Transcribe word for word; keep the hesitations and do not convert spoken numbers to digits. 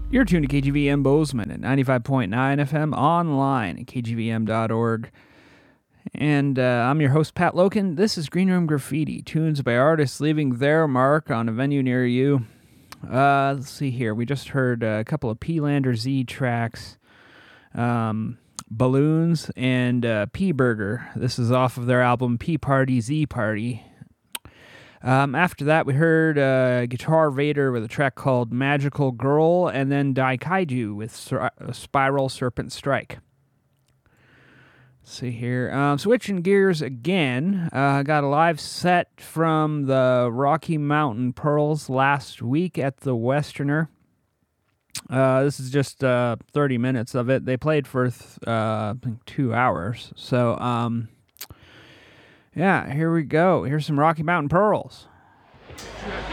You're tuned to K G V M Bozeman at ninety-five point nine F M, online at k g v m dot org. And uh, I'm your host, Pat Loken. This is Green Room Graffiti, tunes by artists leaving their mark on a venue near you. Uh, let's see here. We just heard a couple of P-Lander Z tracks, um, Balloons, and uh, P-Burger. This is off of their album P Party Z Party. Um, after that, we heard uh, Guitar Vader with a track called Magical Girl, and then Daikaiju with Sur- Spiral Serpent Strike. Let's see here. Um, switching gears again. I uh, got a live set from the Rocky Mountain Pearls last week at the Westerner. Uh, this is just uh, thirty minutes of it. They played for th- uh, I think two hours. So, um... yeah, here we go. Here's some Rocky Mountain Pearls. Yeah.